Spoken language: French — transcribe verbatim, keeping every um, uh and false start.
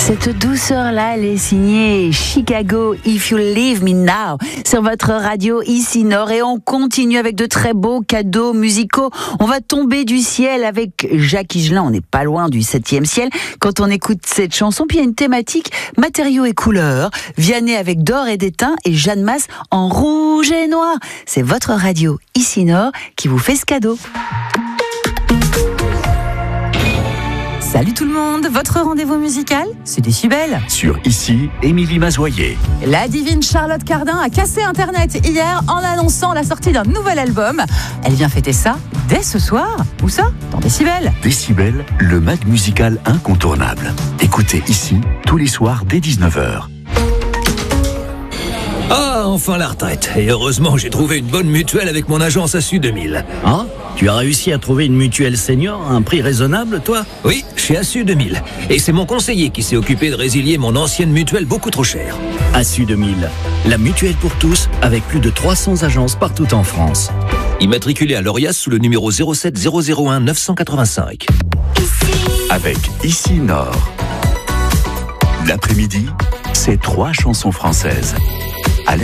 Cette douceur-là, elle est signée Chicago, If You Leave Me Now, sur votre radio ici Nord. Et on continue avec de très beaux cadeaux musicaux. On va tomber du ciel avec Jacques Higelin. On n'est pas loin du septième ciel quand on écoute cette chanson. Puis il y a une thématique matériaux et couleurs. Vianney avec d'or et d'étain et Jeanne Masse en rouge et noir. C'est votre radio ici Nord qui vous fait ce cadeau. Salut tout le monde, votre rendez-vous musical, c'est Décibel. Sur Ici, Émilie Mazoyer. La divine Charlotte Cardin a cassé Internet hier en annonçant la sortie d'un nouvel album. Elle vient fêter ça dès ce soir. Où ça ? Dans Décibel. Décibel, le mag musical incontournable. Écoutez Ici, tous les soirs dès dix-neuf heures. Ah, enfin la retraite. Et heureusement, j'ai trouvé une bonne mutuelle avec mon agence A S U deux mille. Ah, tu as réussi à trouver une mutuelle senior à un prix raisonnable, toi ? Oui, chez A S U deux mille. Et c'est mon conseiller qui s'est occupé de résilier mon ancienne mutuelle beaucoup trop chère. A S U deux mille, la mutuelle pour tous, avec plus de trois cents agences partout en France. Immatriculé à l'Orias sous le numéro zéro sept zéro zéro un neuf cent quatre-vingt-cinq. Avec Ici Nord. L'après-midi, c'est trois chansons françaises.